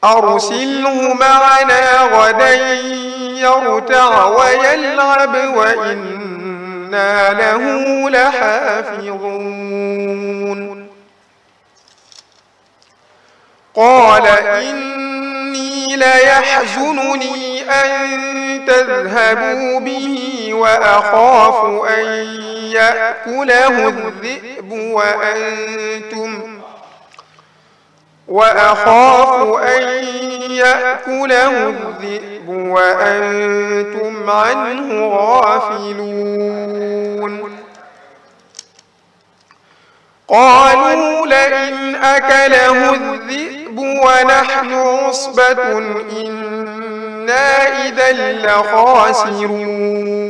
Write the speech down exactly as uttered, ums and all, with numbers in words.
أرسله معنا غدا يرتع ويلعب وإنا له لحافظون. قال إني ليحزنني أن تذهبوا به وأخاف أن يأكله الذئب وأنتم وأخاف أن يأكله الذئب وأنتم عنه غافلون. قالوا لئن أكله الذئب ونحن عصبة إنا إذا لخاسرون.